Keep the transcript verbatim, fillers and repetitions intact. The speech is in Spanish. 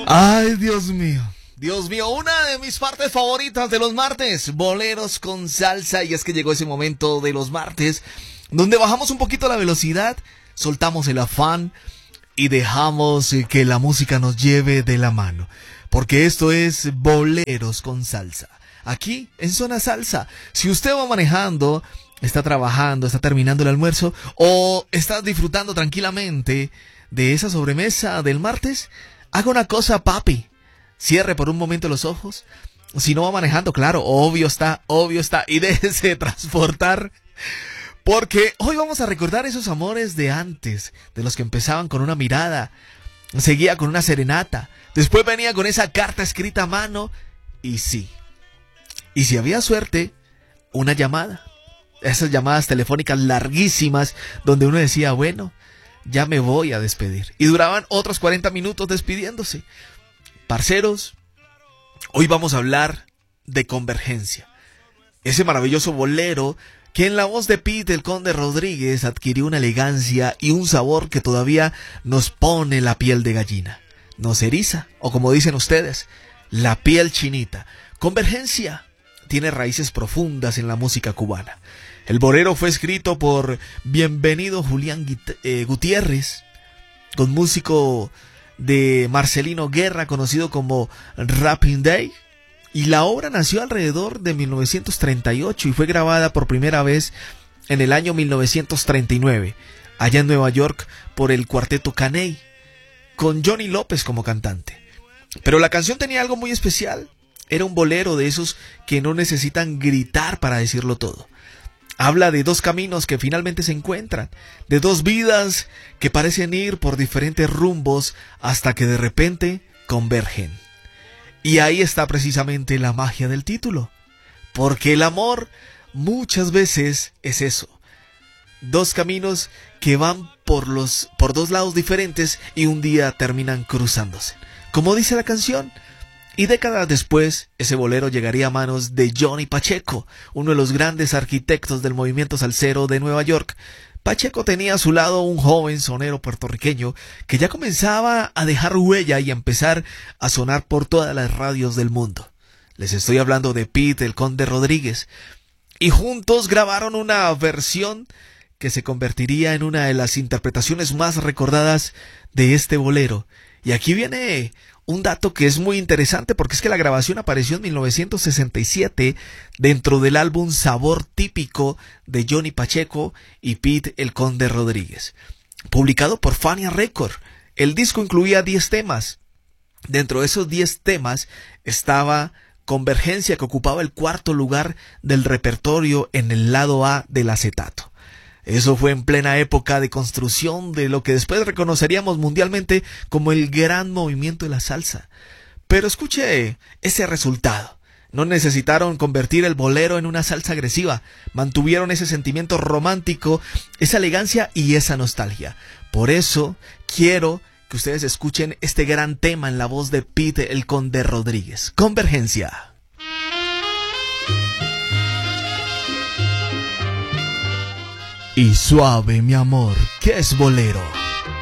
Ay, Dios mío. Dios mío, una de mis partes favoritas de los martes, boleros con salsa. Y es que llegó ese momento de los martes donde bajamos un poquito la velocidad, soltamos el afán y dejamos que la música nos lleve de la mano. Porque esto es boleros con salsa. Aquí en Zona Salsa. Si usted va manejando, está trabajando, está terminando el almuerzo o está disfrutando tranquilamente de esa sobremesa del martes, haga una cosa, papi. Cierre por un momento los ojos. Si no va manejando, claro, obvio está, obvio está. Y déjese transportar. Porque hoy vamos a recordar esos amores de antes. De los que empezaban con una mirada. Seguía con una serenata. Después venía con esa carta escrita a mano. Y sí. Y si había suerte, una llamada. Esas llamadas telefónicas larguísimas. Donde uno decía, bueno, ya me voy a despedir. Y duraban otros cuarenta minutos despidiéndose. Parceros, hoy vamos a hablar de Convergencia, ese maravilloso bolero que en la voz de Pete el Conde Rodríguez adquirió una elegancia y un sabor que todavía nos pone la piel de gallina, nos eriza, o como dicen ustedes, la piel chinita. Convergencia tiene raíces profundas en la música cubana. El bolero fue escrito por Bienvenido Julián eh, Gutiérrez, con músico de Marcelino Guerra, conocido como Rapping Day, y la obra nació alrededor de mil novecientos treinta y ocho y fue grabada por primera vez en el año mil novecientos treinta y nueve, allá en Nueva York, por el Cuarteto Caney, con Johnny López como cantante. Pero la canción tenía algo muy especial, era un bolero de esos que no necesitan gritar para decirlo todo. Habla de dos caminos que finalmente se encuentran, de dos vidas que parecen ir por diferentes rumbos hasta que de repente convergen. Y ahí está precisamente la magia del título, porque el amor muchas veces es eso. Dos caminos que van por los por dos lados diferentes y un día terminan cruzándose. Como dice la canción. Y décadas después, ese bolero llegaría a manos de Johnny Pacheco, uno de los grandes arquitectos del movimiento salsero de Nueva York. Pacheco tenía a su lado un joven sonero puertorriqueño que ya comenzaba a dejar huella y a empezar a sonar por todas las radios del mundo. Les estoy hablando de Pete el Conde Rodríguez. Y juntos grabaron una versión que se convertiría en una de las interpretaciones más recordadas de este bolero. Y aquí viene un dato que es muy interesante porque es que la grabación apareció en mil novecientos sesenta y siete dentro del álbum Sabor Típico de Johnny Pacheco y Pete el Conde Rodríguez, publicado por Fania Record. El disco incluía diez temas. Dentro de esos diez temas estaba Convergencia, que ocupaba el cuarto lugar del repertorio en el lado A del acetato. Eso fue en plena época de construcción de lo que después reconoceríamos mundialmente como el gran movimiento de la salsa. Pero escuche ese resultado. No necesitaron convertir el bolero en una salsa agresiva. Mantuvieron ese sentimiento romántico, esa elegancia y esa nostalgia. Por eso quiero que ustedes escuchen este gran tema en la voz de Pete el Conde Rodríguez. Convergencia. Y suave, mi amor, que es bolero.